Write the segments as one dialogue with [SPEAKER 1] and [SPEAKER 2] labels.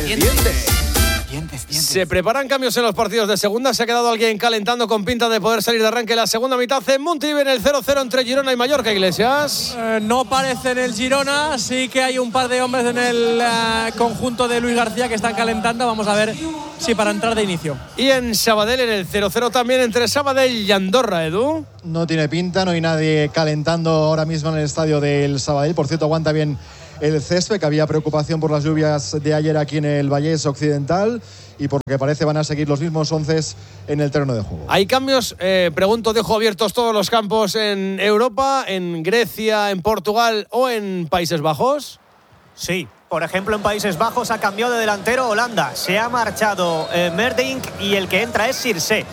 [SPEAKER 1] Dientes. Se preparan cambios en los partidos de segunda. Se ha quedado alguien calentando con pinta de poder salir de arranque la segunda mitad en Montilivi en el 0-0 entre Girona y Mallorca. Iglesias.
[SPEAKER 2] No parece en el Girona. Sí que hay un par de hombres en el conjunto de Luis García que están calentando. Vamos a ver si para entrar de inicio.
[SPEAKER 1] Y en Sabadell en el 0-0 también entre Sabadell y Andorra, Edu.
[SPEAKER 3] No tiene pinta, no hay nadie calentando ahora mismo en el estadio del Sabadell. Por cierto, aguanta bien el césped, que había preocupación por las lluvias de ayer aquí en el Vallés Occidental y porque parece van a seguir los mismos 11 en el terreno de juego.
[SPEAKER 1] ¿Hay cambios? Pregunto, dejo abiertos todos los campos en Europa, en Grecia, en Portugal o en Países Bajos.
[SPEAKER 4] Sí, por ejemplo en Países Bajos ha cambiado de delantero Holanda. Se ha marchado Merdink y el que entra es Circe.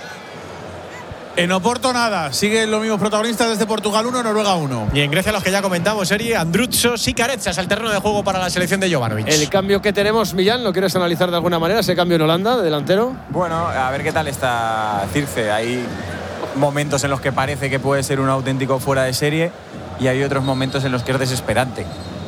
[SPEAKER 5] En Oporto nada, siguen los mismos protagonistas desde Portugal 1, Noruega 1.
[SPEAKER 6] Y en Grecia los que ya comentamos, Andrúzos y Carezas al terreno de juego para la selección de Jovanovic.
[SPEAKER 1] El cambio que tenemos, Millán, ¿lo quieres analizar de alguna manera? Ese cambio en Holanda, de delantero.
[SPEAKER 7] Bueno, a ver qué tal está Circe. Hay momentos en los que parece que puede ser un auténtico fuera de serie y hay otros momentos en los que es desesperante.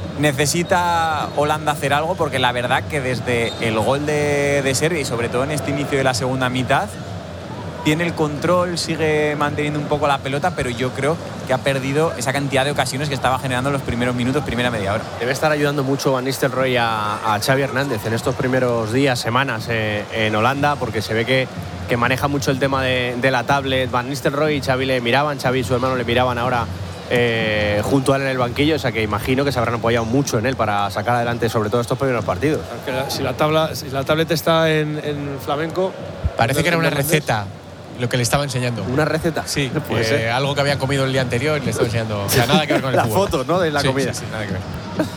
[SPEAKER 7] Necesita Holanda hacer algo porque la verdad que desde el gol de Serbia y sobre todo en este inicio de la segunda mitad tiene el control, sigue manteniendo un poco la pelota, pero yo creo que ha perdido esa cantidad de ocasiones que estaba generando en los primeros minutos, primera media hora.
[SPEAKER 8] Debe estar ayudando mucho Van Nistelrooy a Xavi Hernández en estos primeros días, semanas en Holanda, porque se ve que maneja mucho el tema de la tablet. Van Nistelrooy y Xavi le miraban, Xavi y su hermano le miraban ahora junto a él en el banquillo, o sea que imagino que se habrán apoyado mucho en él para sacar adelante sobre todo estos primeros partidos.
[SPEAKER 1] Si la tablet está en flamenco,
[SPEAKER 6] parece que era una receta lo que le estaba enseñando.
[SPEAKER 8] ¿Una receta?
[SPEAKER 6] Sí, algo que había comido el día anterior y le estaba enseñando. O sea, nada que ver con el fútbol.
[SPEAKER 8] La foto, ¿no? De la comida.
[SPEAKER 6] Sí, nada que ver.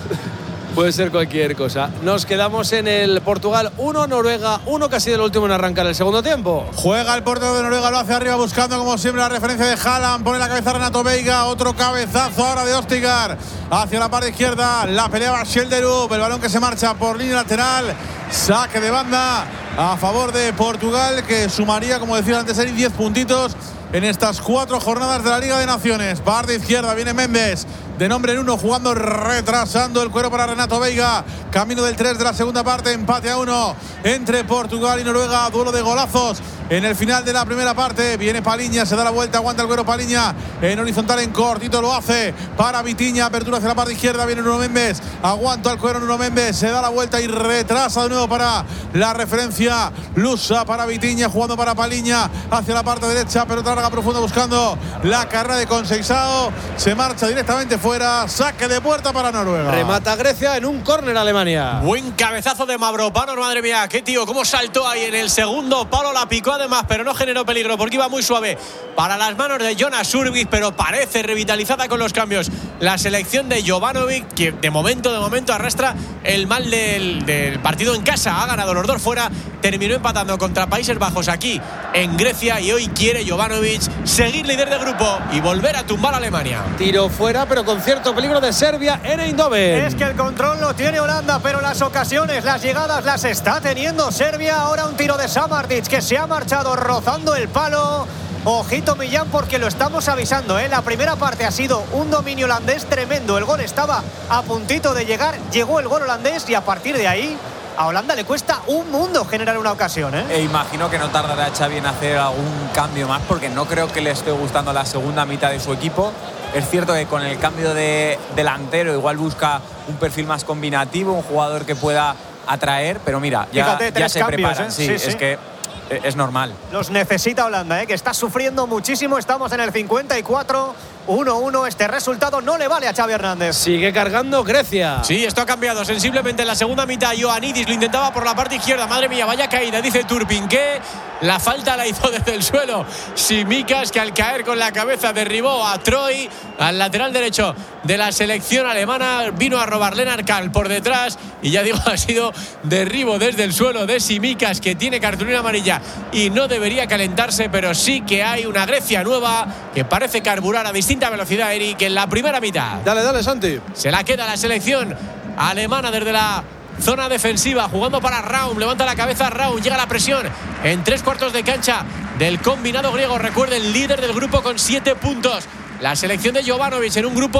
[SPEAKER 1] Puede ser cualquier cosa. Nos quedamos en el Portugal 1, Noruega 1, que ha sido el último en arrancar el segundo tiempo.
[SPEAKER 5] Juega el portero de Noruega, lo hace arriba buscando como siempre la referencia de Haaland. Pone la cabeza Renato Veiga, otro cabezazo ahora de Ostigar. Hacia la parte izquierda, la peleaba Schelderup. El balón que se marcha por línea lateral. Saque de banda a favor de Portugal, que sumaría, como decía antes, 10 puntitos en estas 4 jornadas de la Liga de Naciones. Parte izquierda, viene Méndez, de nombre en 1, jugando, retrasando el cuero para Renato Veiga. Camino del 3 de la segunda parte, empate a 1 entre Portugal y Noruega. Duelo de golazos en el final de la primera parte. Viene Paliña, se da la vuelta, aguanta el cuero Paliña en horizontal, en cortito lo hace para Vitinha. Apertura hacia la parte izquierda, viene Nuno Méndez, aguanta el cuero Nuno Méndez, se da la vuelta y retrasa de nuevo para la referencia lusa para Vitinha, jugando para Paliña hacia la parte derecha, pero larga profunda buscando la carrera de Conceição. Se marcha directamente fuera, saque de puerta para Noruega.
[SPEAKER 1] Remata Grecia en un córner Alemania.
[SPEAKER 6] Buen cabezazo de Mavropanos, madre mía, qué tío, cómo saltó ahí en el segundo palo, la picó además, pero no generó peligro porque iba muy suave para las manos de Jonas Urbich, pero parece revitalizada con los cambios la selección de Jovanovic, que de momento arrastra el mal del partido en casa. Ha ganado los 2 fuera, terminó empatando contra Países Bajos aquí en Grecia y hoy quiere Jovanovic seguir líder de grupo y volver a tumbar a Alemania.
[SPEAKER 1] Tiro fuera, pero con cierto peligro de Serbia en Eindhoven.
[SPEAKER 4] Es que el control lo tiene Holanda, pero las ocasiones, las llegadas las está teniendo Serbia. Ahora un tiro de Samardžić que se ha marchado rozando el palo. Ojito Millán, porque lo estamos avisando, ¿eh? La primera parte ha sido un dominio holandés tremendo. El gol estaba a puntito de llegar, llegó el gol holandés y a partir de ahí a Holanda le cuesta un mundo generar una ocasión, ¿eh?
[SPEAKER 7] E imagino que no tardará Xavi en hacer algún cambio más, porque no creo que le esté gustando la segunda mitad de su equipo. Es cierto que con el cambio de delantero igual busca un perfil más combinativo, un jugador que pueda atraer, pero mira, ya se
[SPEAKER 4] cambios,
[SPEAKER 7] preparan.
[SPEAKER 4] ¿eh?
[SPEAKER 7] Sí, es que es normal.
[SPEAKER 4] Los necesita Holanda, que está sufriendo muchísimo. Estamos en el 54, 1-1. Este resultado no le vale a Xavi Hernández.
[SPEAKER 1] Sigue cargando Grecia.
[SPEAKER 6] Sí, esto ha cambiado sensiblemente en la segunda mitad. Ioannidis lo intentaba por la parte izquierda. Madre mía, vaya caída, dice Turpin, que la falta la hizo desde el suelo Tsimikas, que al caer con la cabeza derribó a Troy, al lateral derecho de la selección alemana. Vino a robar Lennart Kahl por detrás y ya digo, ha sido derribo desde el suelo de Tsimikas, que tiene cartulina amarilla y no debería calentarse, pero sí que hay una Grecia nueva que parece carburar a distinta velocidad, Eric, en la primera mitad.
[SPEAKER 1] Dale, Santi.
[SPEAKER 6] Se la queda la selección alemana desde la zona defensiva, jugando para Raum. Levanta la cabeza Raum, llega la presión en 3/4 de cancha del combinado griego. Recuerden, líder del grupo con 7 puntos. La selección de Jovanovic en un grupo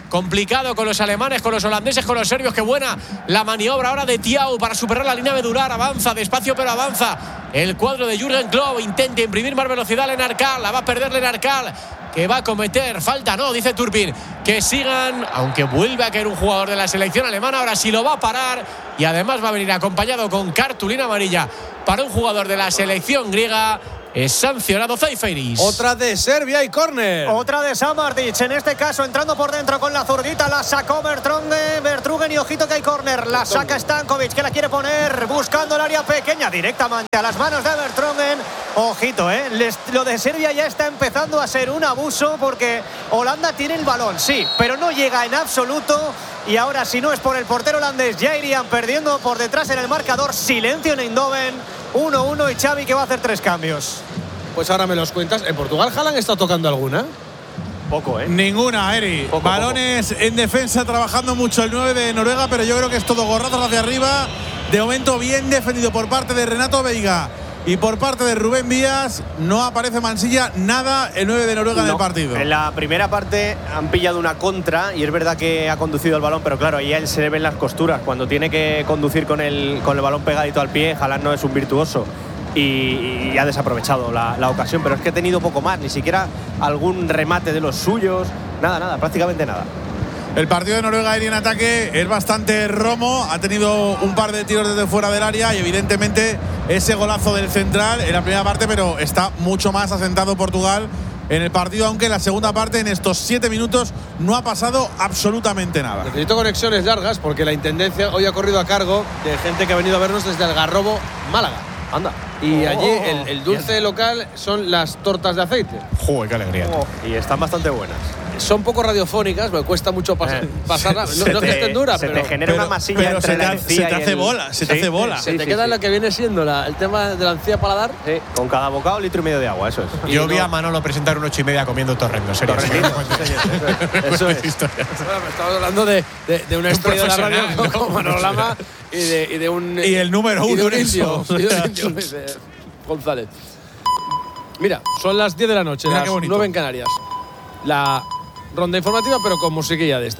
[SPEAKER 6] complicado con los alemanes, con los holandeses, con los serbios. Qué buena la maniobra ahora de Thiago para superar la línea medular. Avanza, despacio pero avanza el cuadro de Jürgen Klopp. Intenta imprimir más velocidad a Lennart Kahl. La va a perder Lennart Kahl, que va a cometer falta. No, dice Turpin, que sigan, aunque vuelve a caer un jugador de la selección alemana. Ahora sí lo va a parar y además va a venir acompañado con cartulina amarilla para un jugador de la selección griega. Es sancionado Zaiferis.
[SPEAKER 1] Otra de Serbia y córner.
[SPEAKER 4] Otra de Samardžić, en este caso entrando por dentro con la zurdita, la sacó Vertrugen y ojito que hay córner. La saca Stankovic, que la quiere poner buscando el área pequeña directamente a las manos de Vertrugen. Ojito, lo de Serbia ya está empezando a ser un abuso, porque Holanda tiene el balón, sí, pero no llega en absoluto. Y ahora, si no es por el portero holandés, ya irían perdiendo por detrás en el marcador. Silencio en Eindhoven, 1-1, y Xavi que va a hacer 3 cambios.
[SPEAKER 1] Pues ahora me los cuentas. ¿En Portugal Haaland está tocando alguna?
[SPEAKER 8] Poco,
[SPEAKER 5] Ninguna, Eri. Balones en defensa, trabajando mucho el 9 de Noruega, pero yo creo que es todo gorrazos hacia arriba. De momento bien defendido por parte de Renato Veiga y por parte de Rubén Díaz. No aparece Mansilla nada el 9 de Noruega en el partido.
[SPEAKER 8] En la primera parte han pillado una contra y es verdad que ha conducido el balón, pero claro, ahí a él se le ven las costuras. Cuando tiene que conducir con el balón pegadito al pie, Haaland no es un virtuoso y ha desaprovechado la ocasión, pero es que ha tenido poco más, ni siquiera algún remate de los suyos, nada, prácticamente nada.
[SPEAKER 5] El partido de Noruega en ataque es bastante romo. Ha tenido un par de tiros desde fuera del área y evidentemente ese golazo del central en la primera parte, pero está mucho más asentado Portugal en el partido, aunque en la segunda parte, en estos 7 minutos, no ha pasado absolutamente nada.
[SPEAKER 1] Necesito conexiones largas porque la intendencia hoy ha corrido a cargo de gente que ha venido a vernos desde Algarrobo, Málaga.
[SPEAKER 8] Anda.
[SPEAKER 1] Y allí el dulce local son las tortas de aceite.
[SPEAKER 6] ¡Joder, qué alegría!
[SPEAKER 8] Y están bastante buenas.
[SPEAKER 1] Son poco radiofónicas, me cuesta mucho pasarla. No es que estén duras,
[SPEAKER 8] pero te genera una masilla
[SPEAKER 5] pero
[SPEAKER 8] entre la
[SPEAKER 5] se te hace bola, se te hace bola.
[SPEAKER 1] Se te queda en la que viene siendo el tema de la encía paladar.
[SPEAKER 8] Sí, con cada bocado 1,5 litros de agua, eso es.
[SPEAKER 6] Yo vi a Manolo presentar un 8:30 comiendo torrendo, serio.
[SPEAKER 8] Eso es.
[SPEAKER 1] Bueno, me estamos hablando de una historia de la radio como Manolo Lama y de un...
[SPEAKER 5] Y el número uno en eso.
[SPEAKER 1] González. Mira, son las 10 de la noche, las 9 en Canarias. La ronda informativa, pero con musiquilla de esta.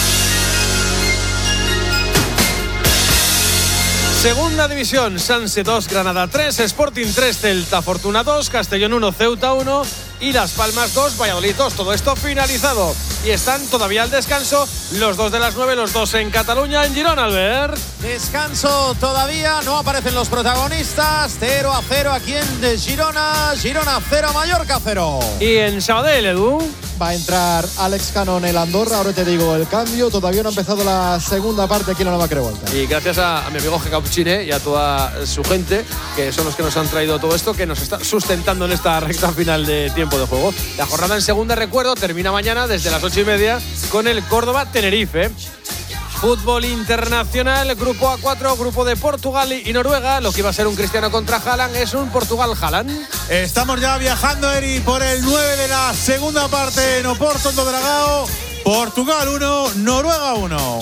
[SPEAKER 1] Segunda división, Sanse 2, Granada 3, Sporting 3, Celta Fortuna 2, Castellón 1, Ceuta 1 y Las Palmas 2, Valladolid 2. Todo esto finalizado. Y están todavía al descanso los 2 de las 9, los 2 en Cataluña, en Girona, Albert.
[SPEAKER 9] Descanso todavía, no aparecen los protagonistas. 0-0 aquí en Girona. Girona 0, Mallorca 0.
[SPEAKER 1] Y en Sabadell, Edu.
[SPEAKER 3] Va a entrar Alex Cano en el Andorra. Ahora te digo el cambio. Todavía no ha empezado la segunda parte aquí en la Nova Crevolta.
[SPEAKER 1] Y gracias a mi amigo Jacauchine y a toda su gente, que son los que nos han traído todo esto, que nos está sustentando en esta recta final de tiempo de juego. La jornada en segunda, recuerdo, termina mañana desde las 8:30 con el Córdoba-Tenerife. Fútbol internacional, grupo A4, grupo de Portugal y Noruega. Lo que iba a ser un Cristiano contra Haaland es un Portugal-Haaland.
[SPEAKER 5] Estamos ya viajando, Eri, por el 9 de la segunda parte en Oporto, en Dragao. Portugal 1, Noruega 1.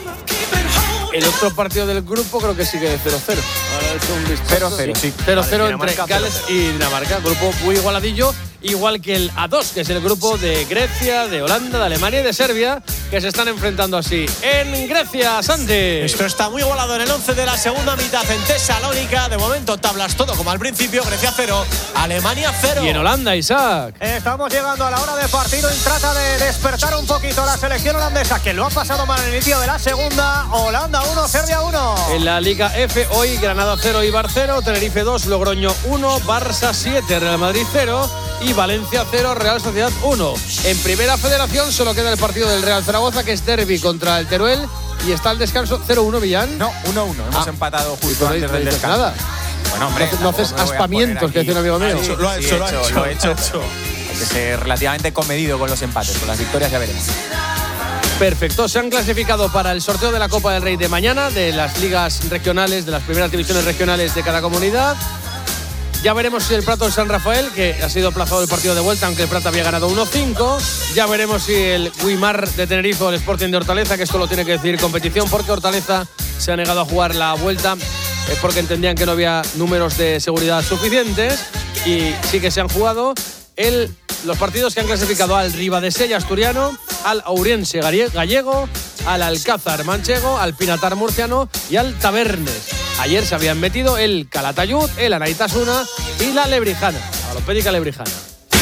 [SPEAKER 1] El otro partido del grupo creo que sigue 0-0.
[SPEAKER 8] 0-0, sí.
[SPEAKER 1] 0-0 entre Gales y Dinamarca. Grupo muy igualadillo, igual que el A2, que es el grupo de Grecia, de Holanda, de Alemania y de Serbia, que se están enfrentando así. En Grecia, Santi.
[SPEAKER 6] Esto está muy igualado en el 11 de la segunda mitad en Tesalónica. De momento tablas todo como al principio. Grecia 0, Alemania 0.
[SPEAKER 1] Y en Holanda, Isaac.
[SPEAKER 4] Estamos llegando a la hora de partido y trata de despertar un poquito la selección holandesa, que lo ha pasado mal en el inicio de la segunda. Holanda 1, Serbia 1.
[SPEAKER 1] En la Liga F hoy Granada 0, Eibar 0, Tenerife 2, Logroño 1, Barça 7, Real Madrid 0 y Valencia 0, Real Sociedad 1. En Primera Federación solo queda el partido del Real Zaragoza, que es derbi contra el Teruel, y está el descanso 0-1, Villán.
[SPEAKER 7] No, 1-1. Hemos empatado justo antes del descanso.
[SPEAKER 1] Nada.
[SPEAKER 7] Bueno, hombre,
[SPEAKER 1] no haces aspamientos, que decía un amigo mío.
[SPEAKER 5] Lo ha hecho.
[SPEAKER 7] Hay que ser relativamente comedido con los empates. Con las victorias ya veremos.
[SPEAKER 1] Perfecto, se han clasificado para el sorteo de la Copa del Rey de mañana, de las ligas regionales, de las primeras divisiones regionales de cada comunidad. Ya veremos si el Prato de San Rafael, que ha sido aplazado el partido de vuelta, aunque el Prato había ganado 1-5. Ya veremos si el Guimar de Tenerife o el Sporting de Hortaleza, que esto lo tiene que decidir competición, porque Hortaleza se ha negado a jugar la vuelta, es porque entendían que no había números de seguridad suficientes, y sí que se han jugado. los partidos que han clasificado al Ribadesella asturiano, al Ourense gallego, al Alcázar manchego, al Pinatar murciano y al Tabernes. Ayer se habían metido el Calatayud, el Anaitasuna y la Lebrijana, la Balonpédica Lebrijana.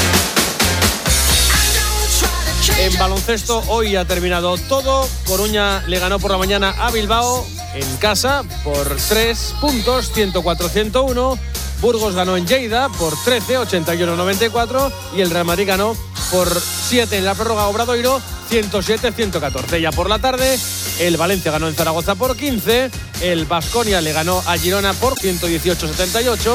[SPEAKER 1] En baloncesto hoy ha terminado todo. Coruña le ganó por la mañana a Bilbao en casa por 3 puntos, 104-101. Burgos ganó en Lleida por 13, 81-94. Y el Real Madrid ganó por 7 en la prórroga Obradoiro, 107-114. Ya por la tarde, el Valencia ganó en Zaragoza por 15. El Baskonia le ganó a Girona por 118-78.